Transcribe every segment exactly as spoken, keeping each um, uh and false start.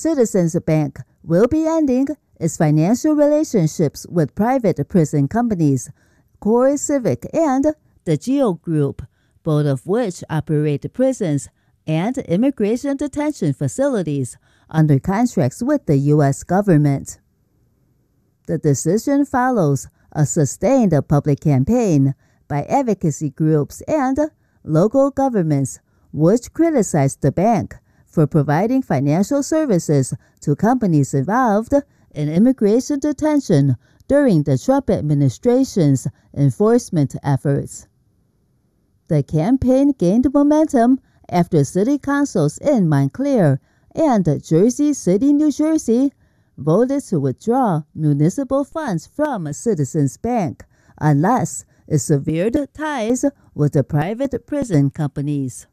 Citizens Bank will be ending its financial relationships with private prison companies, CoreCivic and the GEO Group, both of which operate prisons and immigration detention facilities under contracts with the U S government. The decision follows a sustained public campaign by advocacy groups and local governments which criticized the bank for providing financial services to companies involved in immigration detention during the Trump administration's enforcement efforts. The campaign gained momentum after city councils in Montclair and Jersey City, New Jersey, voted to withdraw municipal funds from Citizens Bank unless it severed ties with the private prison companies.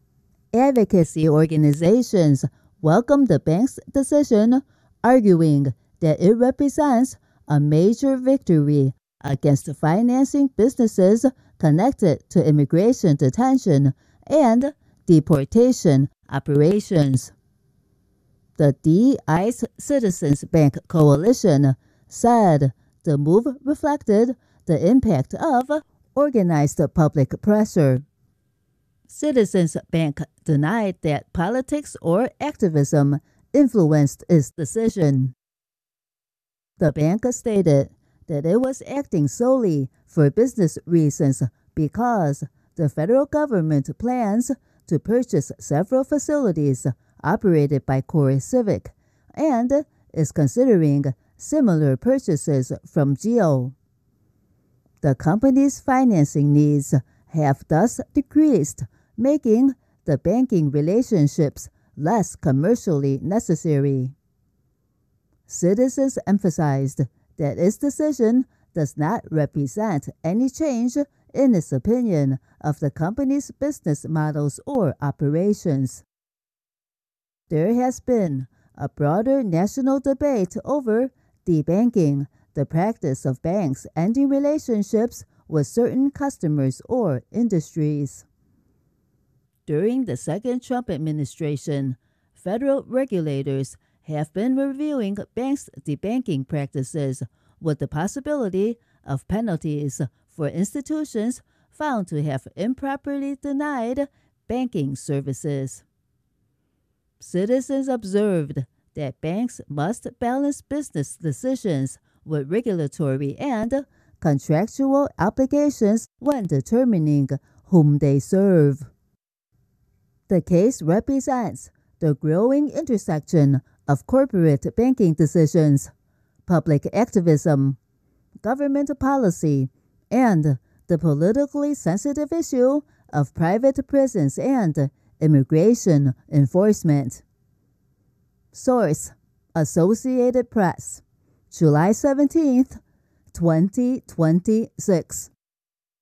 Advocacy organizations welcomed the bank's decision, arguing that it represents a major victory against financing businesses connected to immigration detention and deportation operations. The D-ICE Citizens Bank Coalition said the move reflected the impact of organized public pressure. Citizens Bank denied that politics or activism influenced its decision. The bank stated that it was acting solely for business reasons because the federal government plans to purchase several facilities operated by CoreCivic and is considering similar purchases from GEO. The company's financing needs have thus decreased, making the banking relationships less commercially necessary. Citizens emphasized that its decision does not represent any change in its opinion of the company's business models or operations. There has been a broader national debate over debanking, the practice of banks ending relationships with certain customers or industries. During the second Trump administration, federal regulators have been reviewing banks' debanking practices with the possibility of penalties for institutions found to have improperly denied banking services. Citizens observed that banks must balance business decisions with regulatory and contractual obligations when determining whom they serve. The case represents the growing intersection of corporate banking decisions, public activism, government policy, and the politically sensitive issue of private prisons and immigration enforcement. Source: Associated Press, July seventeenth, twenty twenty-six.